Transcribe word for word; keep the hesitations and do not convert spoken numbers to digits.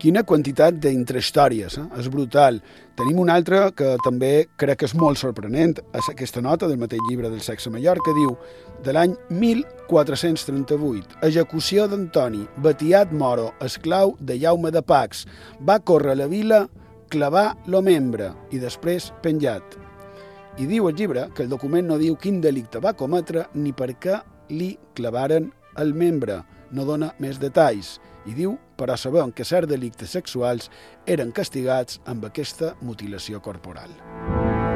Quina quantitat d'intrahistòries, eh? És brutal. Tenim una altra que també crec que és molt sorprenent, és aquesta nota del mateix llibre del sexe major, que diu, de l'any mil quatre-cents trenta-vuit, execució d'Antoni, Batiat Moro, esclau de Jaume de Pacs, va córrer a la vila, clavar lo membre i després penjat. I diu el llibre que el document no diu quin delicte va cometre ni per què li clavaren el membre, no dona més detalls. I diu, però sabem que certs delictes sexuals eren castigats amb aquesta mutilació corporal.